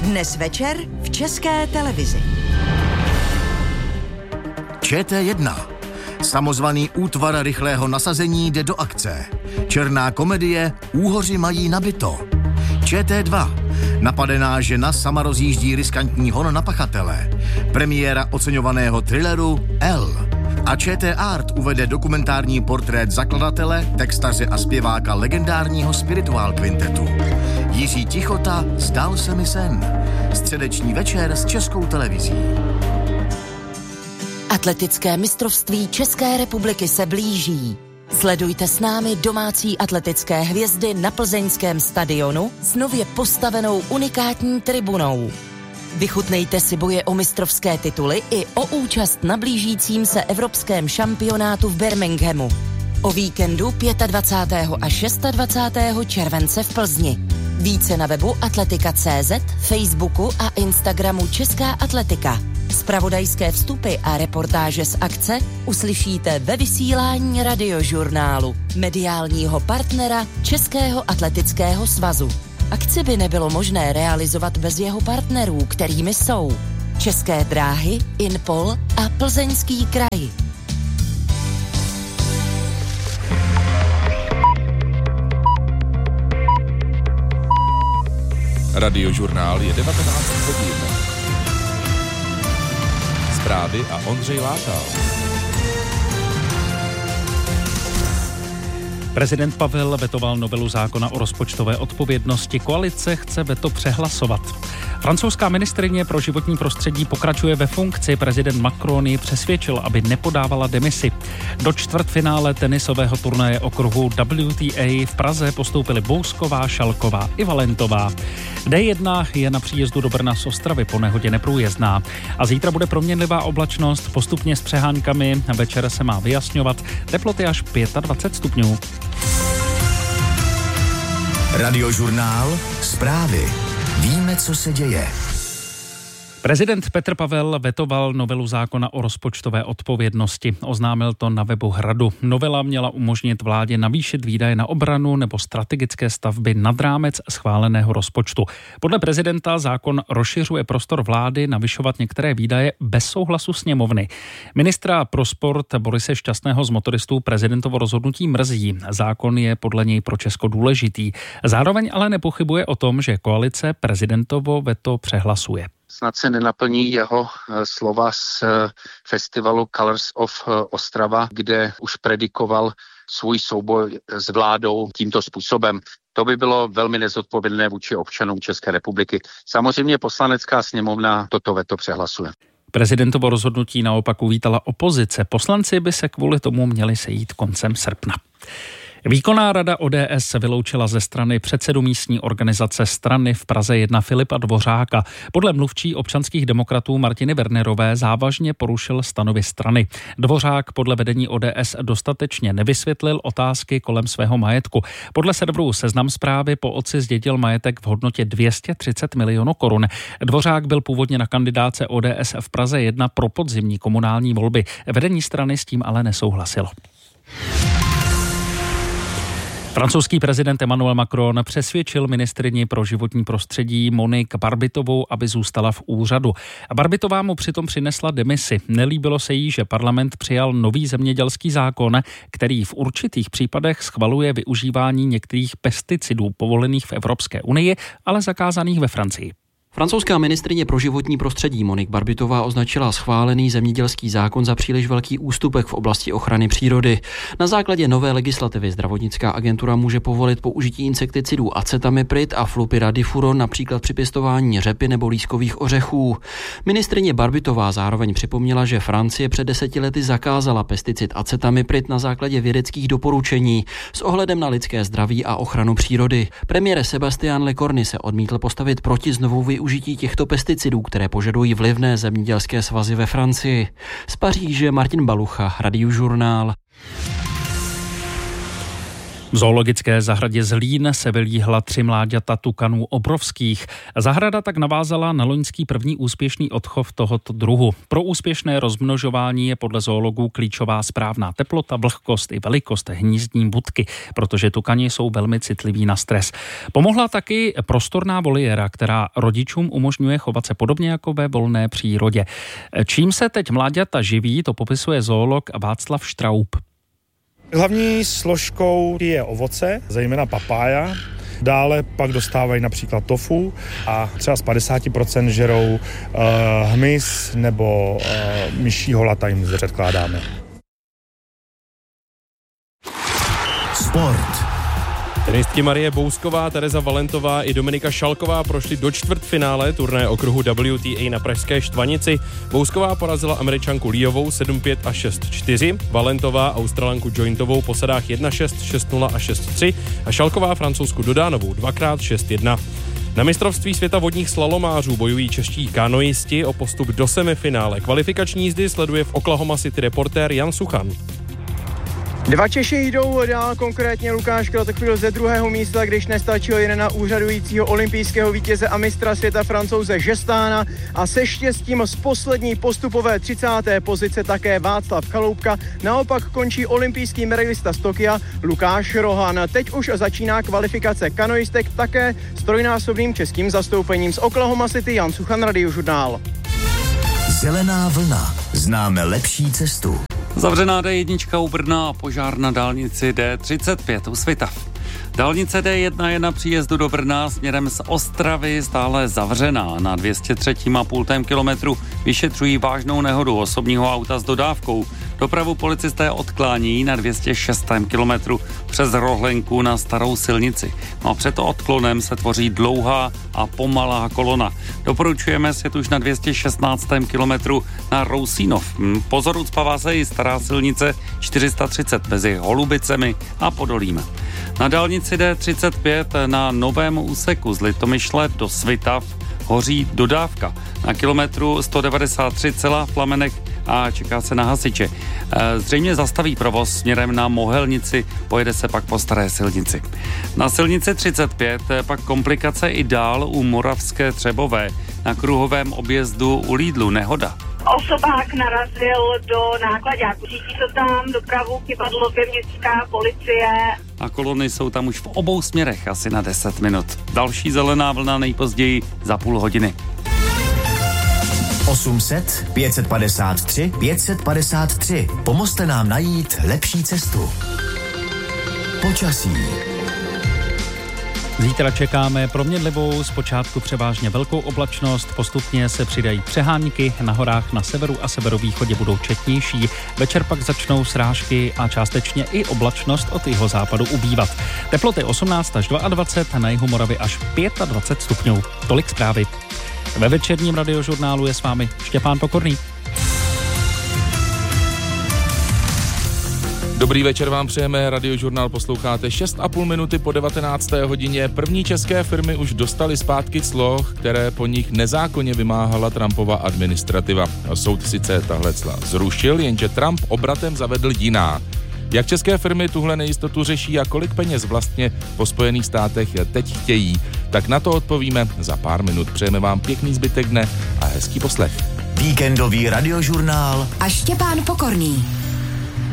Dnes večer v České televizi. ČT1. Samozvaný útvar rychlého nasazení jde do akce. Černá komedie Úhoři mají nabito. ČT2. Napadená žena sama rozjíždí riskantní hon na pachatele. Premiéra oceňovaného thrilleru L. A ČT Art uvede dokumentární portrét zakladatele, textaře a zpěváka legendárního Spiritual Quintetu. Jiří Tichota, Zdál se mi sen. Středeční večer s Českou televizí. Atletické mistrovství České republiky se blíží. Sledujte s námi domácí atletické hvězdy na plzeňském stadionu s nově postavenou unikátní tribunou. Vychutnejte si boje o mistrovské tituly i o účast na blížícím se evropském šampionátu v Birminghamu. O víkendu 25. a 26. července v Plzni. Více na webu atletika.cz, Facebooku a Instagramu Česká atletika. Zpravodajské vstupy a reportáže z akce uslyšíte ve vysílání Radiožurnálu, mediálního partnera Českého atletického svazu. Akci by nebylo možné realizovat bez jeho partnerů, kterými jsou České dráhy, Inpol a Plzeňský kraj. Radiožurnál je 19 hodin. Zprávy a Ondřej Látal. Prezident Pavel vetoval novelu zákona o rozpočtové odpovědnosti. Koalice chce veto přehlasovat. Francouzská ministryně pro životní prostředí pokračuje ve funkci. Prezident Macron ji přesvědčil, aby nepodávala demisi. Do čtvrtfinále tenisového turnaje okruhu WTA v Praze postoupili Bousková, Šalková i Valentová. D1 je na příjezdu do Brna z Ostravy po nehodě neprůjezdná. A zítra bude proměnlivá oblačnost, postupně s přehánkami. Večer se má vyjasňovat, teploty až 25 stupňů. Radiožurnál. Zprávy. Víme, co se děje. Prezident Petr Pavel vetoval novelu zákona o rozpočtové odpovědnosti. Oznámil to na webu Hradu. Novela měla umožnit vládě navýšit výdaje na obranu nebo strategické stavby nad rámec schváleného rozpočtu. Podle prezidenta zákon rozšiřuje prostor vlády navyšovat některé výdaje bez souhlasu sněmovny. Ministra pro sport Borise Šťastného z motoristů prezidentovo rozhodnutí mrzí. Zákon je podle něj pro Česko důležitý. Zároveň ale nepochybuje o tom, že koalice prezidentovo veto přehlasuje. Snad se nenaplní jeho slova z festivalu Colors of Ostrava, kde už predikoval svůj souboj s vládou tímto způsobem. To by bylo velmi nezodpovědné vůči občanům České republiky. Samozřejmě Poslanecká sněmovna toto veto přehlasuje. Prezidentovo rozhodnutí naopak uvítala opozice. Poslanci by se kvůli tomu měli sejít koncem srpna. Výkonná rada ODS vyloučila ze strany předsedu místní organizace strany v Praze 1 Filipa Dvořáka. Podle mluvčí občanských demokratů Martiny Wernerové závažně porušil stanovy strany. Dvořák podle vedení ODS dostatečně nevysvětlil otázky kolem svého majetku. Podle serveru Seznam Zprávy po otci zdědil majetek v hodnotě 230 milionů korun. Dvořák byl původně na kandidáce ODS v Praze 1 pro podzimní komunální volby. Vedení strany s tím ale nesouhlasilo. Francouzský prezident Emmanuel Macron přesvědčil ministryni pro životní prostředí Monique Barbitovou, aby zůstala v úřadu. Barbitová mu přitom přinesla demisi. Nelíbilo se jí, že parlament přijal nový zemědělský zákon, který v určitých případech schvaluje využívání některých pesticidů povolených v Evropské unii, ale zakázaných ve Francii. Francouzská ministryně pro životní prostředí Monique Barbitová označila schválený zemědělský zákon za příliš velký ústupek v oblasti ochrany přírody. Na základě nové legislativy zdravotnická agentura může povolit použití insekticidů acetamiprid a flupiradifuron například při pěstování řepy nebo lískových ořechů. Ministryně Barbitová zároveň připomněla, že Francie před 10 lety zakázala pesticid acetamiprid na základě vědeckých doporučení s ohledem na lidské zdraví a ochranu přírody. Premiér Sébastien Lecornu se odmítl postavit proti znovu využití těchto pesticidů, které požadují vlivné zemědělské svazy ve Francii. Z Paříže Martin Balucha, Radiožurnál. V zoologické zahradě Zlín se vylíhla 3 mláďata tukanů obrovských. Zahrada tak navázala na loňský první úspěšný odchov tohoto druhu. Pro úspěšné rozmnožování je podle zoologů klíčová správná teplota, vlhkost i velikost hnízdní budky, protože tukani jsou velmi citliví na stres. Pomohla taky prostorná voliéra, která rodičům umožňuje chovat se podobně jako ve volné přírodě. Čím se teď mláďata živí, to popisuje zoolog Václav Štraub. Hlavní složkou je ovoce, zejména papája. Dále pak dostávají například tofu a třeba z 50% žerou hmyz nebo myší holata jim předkládáme. Sport. Tenistky Marie Bousková, Tereza Valentová i Dominika Šalková prošly do čtvrtfinále turnaje okruhu WTA na pražské Štvanici. Bousková porazila Američanku Liovou 7-5 a 6-4, Valentová Australanku Jointovou po sadách 1-6, 6-0 a 6-3 a Šalková Francouzsku Dodánovou 2x 6-1. Na mistrovství světa vodních slalomářů bojují čeští kanoisti o postup do semifinále. Kvalifikační jízdy sleduje v Oklahoma City reportér Jan Suchan. 2 Češi jdou dál, konkrétně Lukáš Kratochvíl ze 2. místa, když nestačil jen na úřadujícího olympijského vítěze a mistra světa Francouze Žestána a se štěstím z poslední postupové 30. pozice také Václav Chaloupka. Naopak končí olympijský medailista z Tokia Lukáš Rohan. Teď už začíná kvalifikace kanoistek také s trojnásobným českým zastoupením. Z Oklahoma City Jan Suchan, Radiožurnál. Zelená vlna. Známe lepší cestu. Zavřená D1 u Brna a požár na dálnici D35 u Svitav. Dálnice D1 je na příjezdu do Brna směrem z Ostravy stále zavřená. Na 203,5 kilometru vyšetřují vážnou nehodu osobního auta s dodávkou. Dopravu policisté odklání na 206. kilometru přes Rohlenku na starou silnici. No a před odklonem se tvoří dlouhá a pomalá kolona. Doporučujeme sjet už na 216. kilometru na Rousínov. Pozor, ucpává se i stará silnice 430 mezi Holubicemi a Podolím. Na dálnici D35 na novém úseku z Litomyšle do Svitav hoří dodávka. Na kilometru 193 celá plamenek a čeká se na hasiče. Zřejmě zastaví provoz směrem na Mohelnici, pojede se pak po staré silnici. Na silnici 35 pak komplikace i dál u Moravské Třebové. Na kruhovém objezdu u Lidlu nehoda. Osobák narazil do náklaďáku. Řídí to tam, dopravu kyvadlově městská policie. A kolony jsou tam už v obou směrech asi na 10 minut. Další zelená vlna nejpozději za půl hodiny. 800 553 553. Pomozte nám najít lepší cestu. Počasí. Zítra čekáme proměnlivou, zpočátku převážně velkou oblačnost, postupně se přidají přehánky, na horách na severu a severovýchodě budou četnější, večer pak začnou srážky a částečně i oblačnost od jihozápadu ubývat. Teploty 18 až 22, na jihu Moravy až 25 stupňů. Tolik zprávy. Ve večerním radiožurnálu je s vámi Štěpán Pokorný. Dobrý večer vám přejeme, Radiožurnál posloucháte 6,5 minuty po 19. hodině. První české firmy už dostaly zpátky clo, které po nich nezákonně vymáhala Trumpova administrativa. Soud sice tahle cla zrušil, jenže Trump obratem zavedl jiná. Jak české firmy tuhle nejistotu řeší a kolik peněz vlastně po Spojených státech teď chtějí, tak na to odpovíme za pár minut. Přejeme vám pěkný zbytek dne a hezký poslech. Víkendový radiožurnál a Štěpán Pokorný.